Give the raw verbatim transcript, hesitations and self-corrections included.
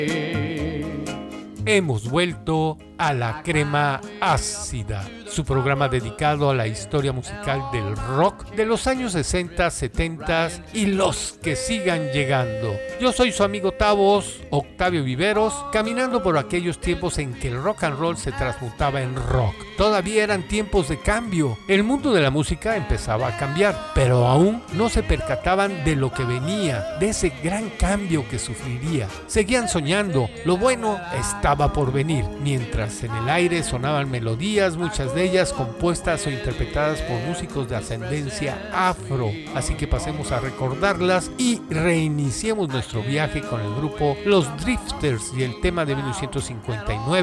Hemos vuelto a La Crema Ácida, su programa dedicado a la historia musical del rock de los años sesenta, setenta y los que sigan llegando. Yo soy su amigo Tavos, Octavio Viveros, caminando por aquellos tiempos en que el rock and roll se transmutaba en rock. Todavía eran tiempos de cambio. El mundo de la música empezaba a cambiar, pero aún no se percataban de lo que venía, de ese gran cambio que sufriría. Seguían soñando, lo bueno estaba por venir, mientras en el aire sonaban melodías, muchas de ellas compuestas o interpretadas por músicos de ascendencia afro. Así que pasemos a recordarlas y reiniciemos nuestro viaje con el grupo Los Drifters y el tema de mil novecientos cincuenta y nueve,